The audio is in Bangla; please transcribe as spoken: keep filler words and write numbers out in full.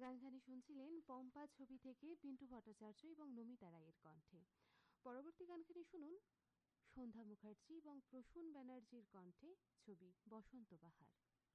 গানখানি শুনছিলেন পম্পা ছবি থেকে পিন্টু ভট্টাচার্য এবং নমিতা রায়ের কণ্ঠে। পরবর্তী গানখানি শুনুন সন্ধ্যা মুখার্জি এবং প্রসূন ব্যানার্জির কণ্ঠে, ছবি বসন্ত বাহার।